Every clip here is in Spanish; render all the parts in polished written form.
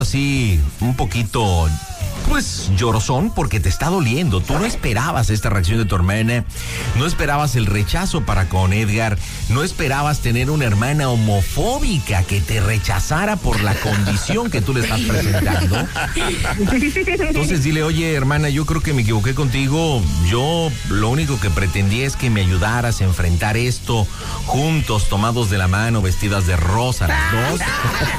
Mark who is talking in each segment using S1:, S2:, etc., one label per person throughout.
S1: así un poquito, pues, llorosón porque te está doliendo. Tú no esperabas esta reacción de tu hermana, no esperabas el rechazo para con Edgar, no esperabas tener una hermana homofóbica que te rechazara por la condición que tú le estás presentando. Entonces dile, oye, hermana, yo creo que me equivoqué contigo. Yo lo único que pretendía es que me ayudaras a enfrentar esto juntos, tomados de la mano, vestidas de rosa las dos,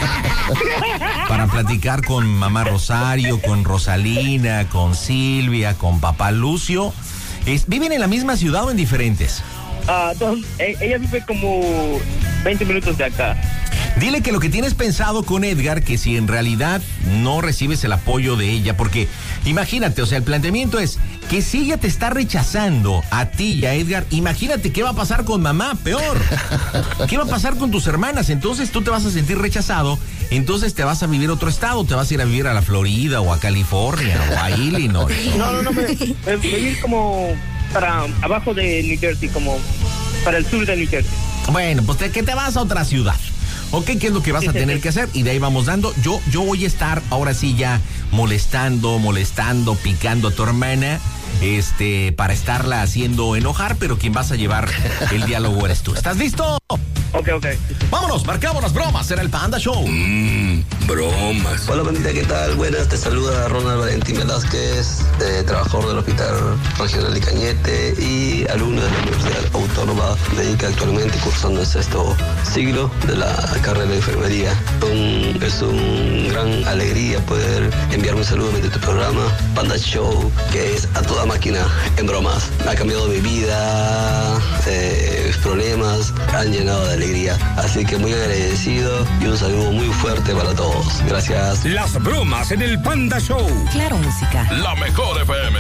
S1: para platicar con mamá Rosario, con Rosalina, con Silvia, con papá Lucio. ¿Viven en la misma ciudad o en diferentes?
S2: Ella vive como 20 minutos de acá.
S1: Dile que lo que tienes pensado con Edgar, que si en realidad no recibes el apoyo de ella, porque imagínate, o sea, el planteamiento es que si ella te está rechazando a ti y a Edgar, imagínate qué va a pasar con mamá, peor. ¿Qué va a pasar con tus hermanas? Entonces tú te vas a sentir rechazado, entonces te vas a vivir a otro estado, te vas a ir a vivir a la Florida o a California o a Illinois.
S2: No, me vivir como para abajo de New Jersey, como para el sur de New Jersey.
S1: Bueno, pues que te vas a otra ciudad. Ok, ¿qué es lo que vas a tener que hacer? Y de ahí vamos dando. Yo voy a estar ahora sí ya molestando, picando a tu hermana, para estarla haciendo enojar, pero quien vas a llevar el diálogo eres tú. ¿Estás listo?
S2: Ok.
S1: Vámonos, marcamos las bromas en el Panda Show.
S3: Bromas. Hola, bandita, ¿qué tal? Buenas, te saluda Ronald Valentín Velázquez, trabajador del Hospital Regional de Cañete y alumno de la Universidad Autónoma. Me dedico actualmente cursando el 6º siglo de la carrera de enfermería. Es una gran alegría poder enviar un saludo mediante tu programa Panda Show, que es a toda máquina en bromas. Ha cambiado mi vida, mis problemas han llenado de alegría. Así que muy agradecido y un saludo muy fuerte para todos. Gracias.
S4: Las bromas en el Panda Show.
S5: Claro, música.
S4: La mejor FM.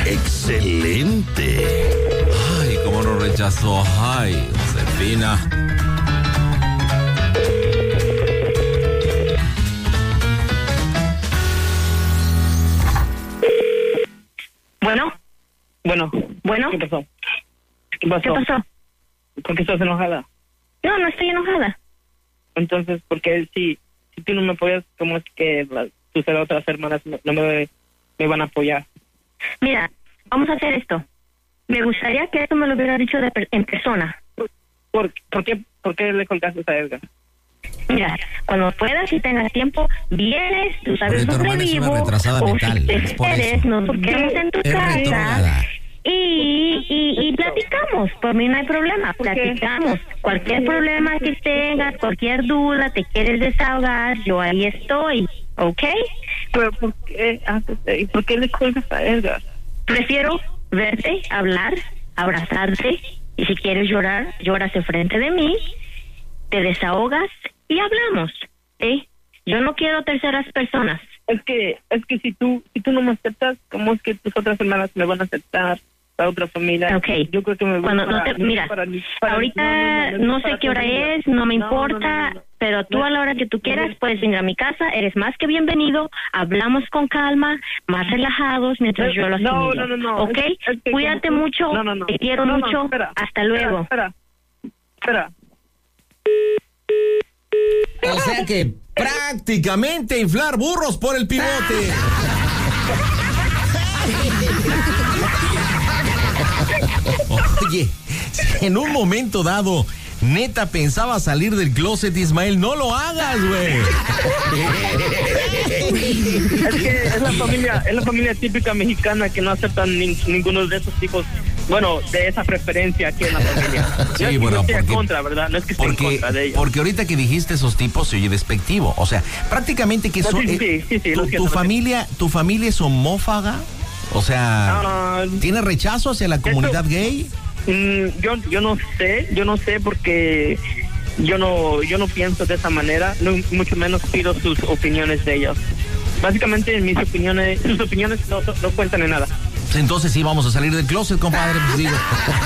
S1: Excelente. Ay, cómo nos rechazó. Ay, Josefina.
S2: Bueno. ¿Qué pasó? ¿Qué pasó? ¿Por qué estás enojada?
S6: No estoy enojada.
S2: Entonces, ¿por qué si tú no me apoyas, cómo es que tus otras hermanas no me van a apoyar?
S6: Mira, vamos a hacer esto. Me gustaría que esto me lo hubiera dicho en persona.
S2: ¿Por qué le colgaste a Edgar?
S6: Mira, cuando puedas y tengas tiempo, vienes, tú sabes dónde vivo, o si te esperes, nos quedamos en tu casa y platicamos. Por mí no hay problema, platicamos. Cualquier problema que tengas, cualquier duda, te quieres desahogar, yo ahí estoy, ¿ok?
S2: Pero ¿por qué le colgas a Edgar?
S6: Prefiero verte, hablar, abrazarte, y si quieres llorar, lloras enfrente de mí, te desahogas y hablamos, ¿eh? Yo no quiero terceras personas.
S2: Es que si tú no me aceptas, ¿cómo es que tus otras hermanas me van a aceptar? La otra familia.
S6: Okay.
S2: Yo creo que me voy
S6: mira, ahorita no sé qué hora es, no me importa, pero tú a la hora que tú quieras puedes venir a mi casa, eres más que bienvenido, hablamos con calma, más relajados mientras yo lo asimilo.
S2: No.
S6: ¿Ok? Cuídate mucho, te quiero mucho, hasta luego.
S2: Espera.
S1: O sea que prácticamente inflar burros por el pivote. Oye, si en un momento dado neta pensaba salir del closet, Ismael, no lo hagas, güey.
S2: Es que es la familia típica mexicana que no aceptan ninguno de esos tipos. Bueno, de esa preferencia aquí en la familia.
S1: Sí,
S2: no
S1: bueno,
S2: es que esté en contra, ¿verdad? No es que esté en contra de ellos.
S1: Porque ahorita que dijiste esos tipos se oye despectivo. O sea, prácticamente que son. ¿Tu familia es homófaga? O sea, ¿tiene rechazo hacia la comunidad gay?
S2: Yo no sé porque yo no pienso de esa manera, mucho menos pido sus opiniones de ellos. Básicamente sus opiniones no cuentan en nada.
S1: Entonces sí vamos a salir del closet, compadre, pues digo.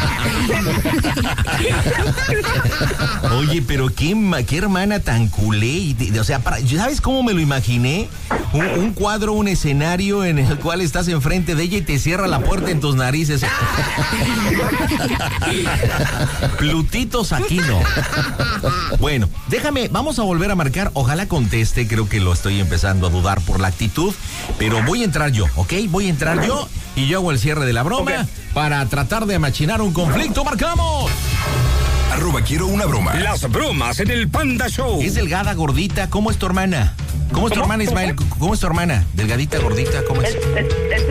S1: Oye, pero qué hermana tan culé. O sea, ¿sabes cómo me lo imaginé? Un cuadro, un escenario en el cual estás enfrente de ella y te cierra la puerta en tus narices. Plutitos Aquino. Bueno, vamos a volver a marcar. Ojalá conteste, creo que lo estoy empezando a dudar por la actitud, pero voy a entrar yo, ¿ok? Voy a entrar yo y yo hago el cierre de la broma para tratar de machinar un conflicto. ¡Marcamos!
S4: @quiero una broma. Las bromas en el Panda Show.
S1: Es delgada, gordita. ¿Cómo es tu hermana? ¿Cómo es tu hermana, Ismael? ¿Cómo es tu hermana? Delgadita, gordita, ¿cómo es?